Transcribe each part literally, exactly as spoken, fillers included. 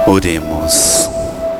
Oremos.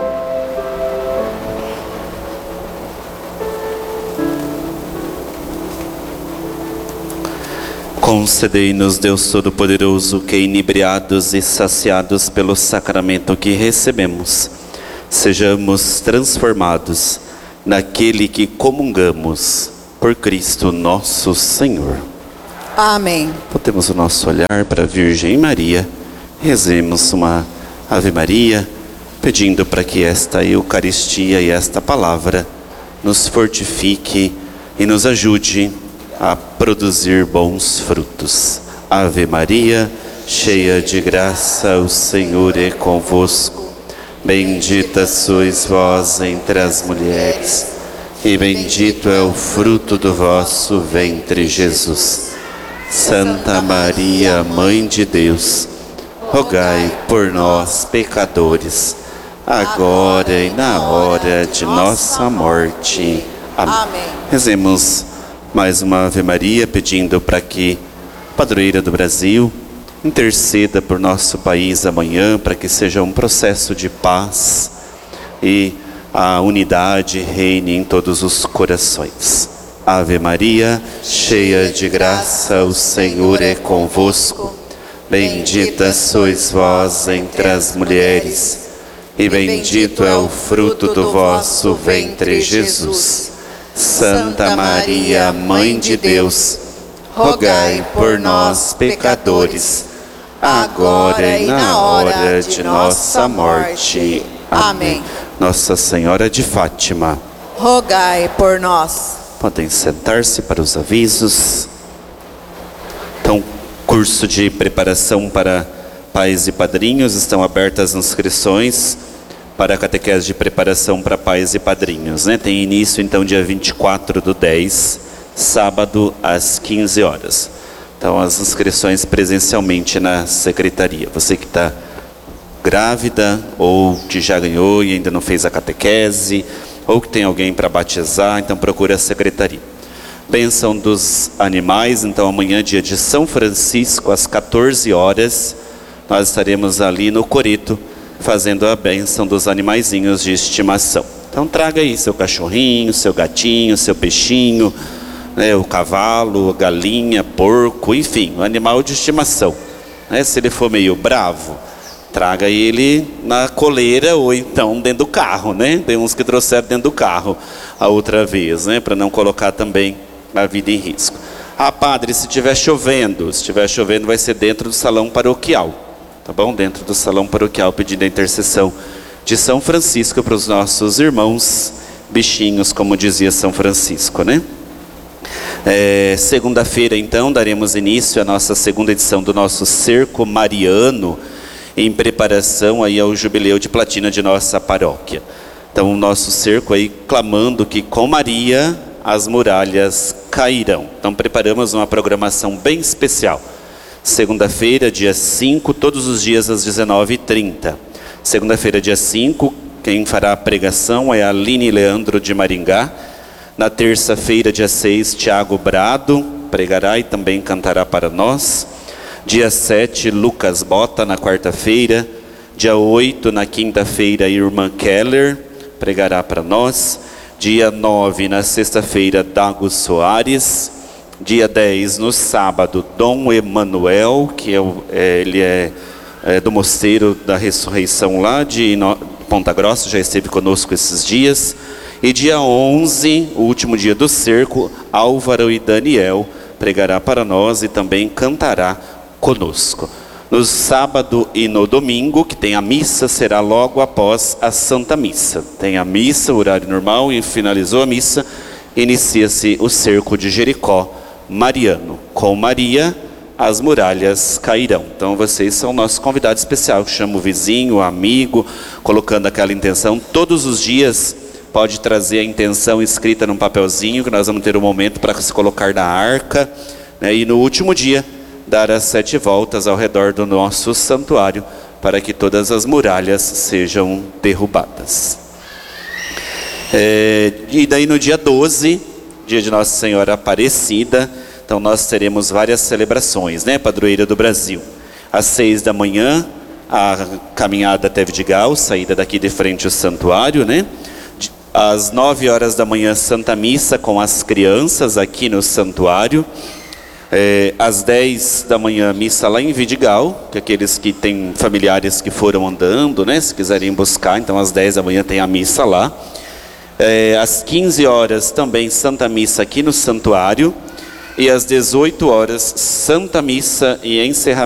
Concedei-nos, Deus Todo-Poderoso, que inebriados e saciados pelo sacramento que recebemos, sejamos transformados naquele que comungamos, por Cristo nosso Senhor. Amém. Botemos o nosso olhar para a Virgem Maria, rezemos uma Ave Maria, pedindo para que esta Eucaristia e esta palavra nos fortifique e nos ajude a produzir bons frutos. Ave Maria, cheia de graça, o Senhor é convosco. Bendita sois vós entre as mulheres, e bendito é o fruto do vosso ventre, Jesus. Santa Maria, Mãe de Deus, rogai por nós, pecadores, agora e na hora de nossa morte. Amém. Amém. Rezemos mais uma Ave Maria, pedindo para que a Padroeira do Brasil interceda por nosso país amanhã, para que seja um processo de paz e a unidade reine em todos os corações. Ave Maria, cheia de graça, o Senhor é convosco. Bendita sois vós entre as mulheres, e bendito é o fruto do vosso ventre, Jesus. Santa Maria, Mãe de Deus, rogai por nós, pecadores, agora e na hora de nossa morte. Amém. Nossa Senhora de Fátima, rogai por nós. Podem sentar-se para os avisos. Então, curso de preparação para pais e padrinhos, estão abertas as inscrições para a catequese de preparação para pais e padrinhos, né? Tem início então dia vinte e quatro do dez, sábado às quinze horas. Então as inscrições presencialmente na secretaria. Você que está grávida, ou que já ganhou e ainda não fez a catequese, ou que tem alguém para batizar, então procure a secretaria. Bênção dos animais, então amanhã dia de São Francisco às quatorze horas, nós estaremos ali no Coreto, fazendo a bênção dos animaizinhos de estimação. Então traga aí seu cachorrinho, seu gatinho, seu peixinho, né, o cavalo, a galinha, porco, enfim, o animal de estimação. Né, se ele for meio bravo, traga ele na coleira ou então dentro do carro, né? Tem uns que trouxeram dentro do carro a outra vez, né? Para não colocar também a vida em risco. Ah, padre, se estiver chovendo, se estiver chovendo vai ser dentro do salão paroquial. Tá bom? Dentro do salão paroquial, pedindo a intercessão de São Francisco para os nossos irmãos bichinhos, como dizia São Francisco, né? É, segunda-feira, então, daremos início à nossa segunda edição do nosso Cerco Mariano, em preparação aí ao jubileu de platina de nossa paróquia. Então, o nosso cerco aí clamando que com Maria as muralhas cairão. Então, preparamos uma programação bem especial. Segunda-feira, dia cinco, todos os dias às dezenove e trinta. Segunda-feira, dia cinco, quem fará a pregação é a Aline Leandro de Maringá. Na terça-feira, dia seis, Tiago Brado pregará e também cantará para nós. Dia sete, Lucas Bota, na quarta-feira. Dia oito, na quinta-feira, Irmã Keller pregará para nós. Dia nove, na sexta-feira, Dago Soares. Dia dez, no sábado, Dom Emanuel, que é, é, ele é, é do Mosteiro da Ressurreição lá de Ponta Grossa, já esteve conosco esses dias. E dia onze, o último dia do cerco, Álvaro e Daniel pregará para nós e também cantará conosco. No sábado e no domingo, que tem a missa, será logo após a Santa Missa. Tem a missa, o horário normal, e finalizou a missa, inicia-se o cerco de Jericó Mariano. Com Maria, as muralhas cairão. Então vocês são nosso convidado especial, que chama o vizinho, o amigo, colocando aquela intenção. Todos os dias pode trazer a intenção escrita num papelzinho, que nós vamos ter um momento para se colocar na arca, né? E no último dia, dar as sete voltas ao redor do nosso santuário, para que todas as muralhas sejam derrubadas. É, e daí no dia doze, dia de Nossa Senhora Aparecida, então nós teremos várias celebrações, né? Padroeira do Brasil. Às seis da manhã, a caminhada até Vidigal, saída daqui de frente ao santuário, né? De- Às nove horas da manhã, Santa Missa com as crianças aqui no santuário. É, às dez da manhã, missa lá em Vidigal, que aqueles que têm familiares que foram andando, né? Se quiserem buscar, então às dez da manhã tem a missa lá. É, às quinze horas também Santa Missa aqui no santuário. E às dezoito horas, Santa Missa e encerramento